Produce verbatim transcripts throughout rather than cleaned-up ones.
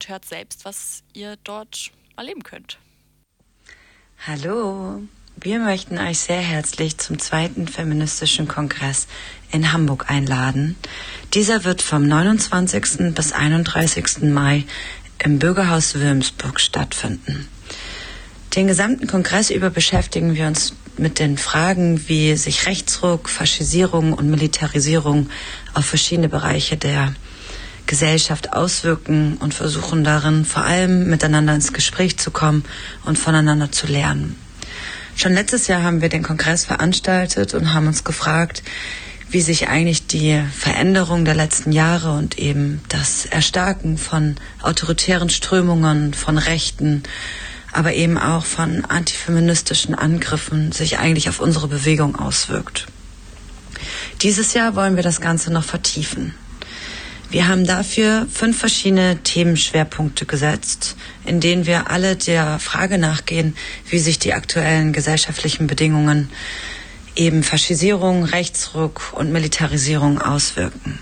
hört selbst, was ihr dort erleben könnt. Hallo, wir möchten euch sehr herzlich zum zweiten feministischen Kongress in Hamburg einladen. Dieser wird vom neunundzwanzigsten bis einunddreißigsten Mai im Bürgerhaus Wilmsburg stattfinden. Den gesamten Kongress über beschäftigen wir uns mit den Fragen, wie sich Rechtsruck, Faschisierung und Militarisierung auf verschiedene Bereiche der Gesellschaft auswirken und versuchen darin vor allem miteinander ins Gespräch zu kommen und voneinander zu lernen. Schon letztes Jahr haben wir den Kongress veranstaltet und haben uns gefragt, wie sich eigentlich die Veränderung der letzten Jahre und eben das Erstarken von autoritären Strömungen, von Rechten, aber eben auch von antifeministischen Angriffen sich eigentlich auf unsere Bewegung auswirkt. Dieses Jahr wollen wir das Ganze noch vertiefen. Wir haben dafür fünf verschiedene Themenschwerpunkte gesetzt, in denen wir alle der Frage nachgehen, wie sich die aktuellen gesellschaftlichen Bedingungen, eben Faschisierung, Rechtsruck und Militarisierung auswirken.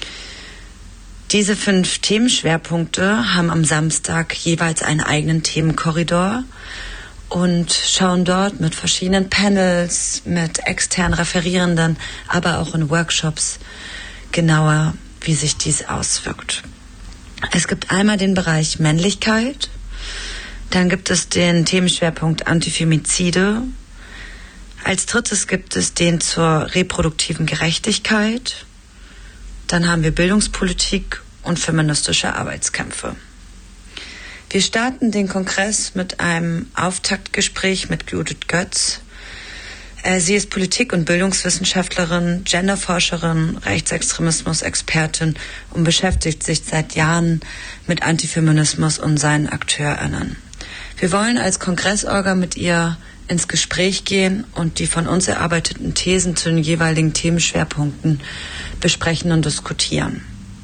Diese fünf Themenschwerpunkte haben am Samstag jeweils einen eigenen Themenkorridor und schauen dort mit verschiedenen Panels, mit externen Referierenden, aber auch in Workshops genauer, wie sich dies auswirkt. Es gibt einmal den Bereich Männlichkeit, dann gibt es den Themenschwerpunkt Antifemizide, als drittes gibt es den zur reproduktiven Gerechtigkeit, dann haben wir Bildungspolitik und feministische Arbeitskämpfe. Wir starten den Kongress mit einem Auftaktgespräch mit Judith Götz. Sie ist Politik- und Bildungswissenschaftlerin, Genderforscherin, Rechtsextremismus-Expertin und beschäftigt sich seit Jahren mit Antifeminismus und seinen AkteurInnen. Wir wollen als Kongressorga mit ihr ins Gespräch gehen und die von uns erarbeiteten Thesen zu den jeweiligen Themenschwerpunkten besprechen und diskutieren.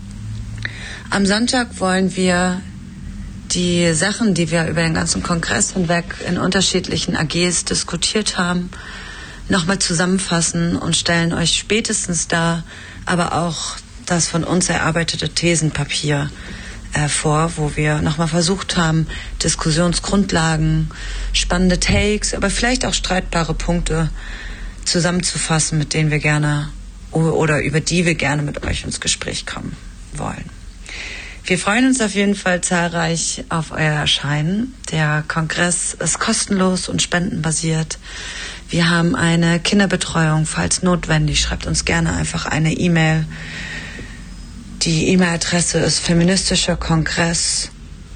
Am Sonntag wollen wir die Sachen, die wir über den ganzen Kongress hinweg in unterschiedlichen A Gs diskutiert haben, nochmal zusammenfassen und stellen euch spätestens da aber auch das von uns erarbeitete Thesenpapier äh, vor, wo wir nochmal versucht haben, Diskussionsgrundlagen, spannende Takes, aber vielleicht auch streitbare Punkte zusammenzufassen, mit denen wir gerne oder über die wir gerne mit euch ins Gespräch kommen wollen. Wir freuen uns auf jeden Fall zahlreich auf euer Erscheinen. Der Kongress ist kostenlos und spendenbasiert. Wir haben eine Kinderbetreuung, falls notwendig. Schreibt uns gerne einfach eine E-Mail. Die E-Mail-Adresse ist feministischer Kongress.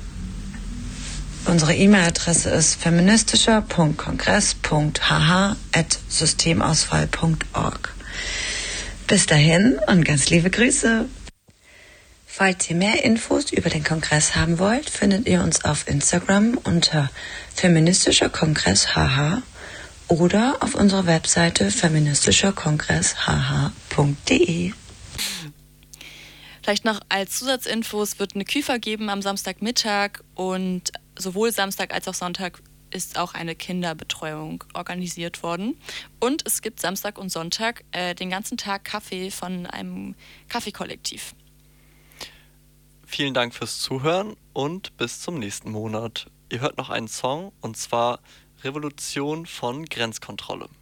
Unsere E-Mail-Adresse ist feministischer punkt kongress punkt h h at systemauswahl punkt org. Bis dahin und ganz liebe Grüße. Falls ihr mehr Infos über den Kongress haben wollt, findet ihr uns auf Instagram unter feministischer Kongress H H oder auf unserer Webseite feministischer kongress h h punkt d e. Vielleicht noch als Zusatzinfos wird eine Küfer geben am Samstagmittag und sowohl Samstag als auch Sonntag ist auch eine Kinderbetreuung organisiert worden. Und es gibt Samstag und Sonntag äh, den ganzen Tag Kaffee von einem Kaffeekollektiv. Vielen Dank fürs Zuhören und bis zum nächsten Monat. Ihr hört noch einen Song und zwar Revolution von Grenzkontrolle.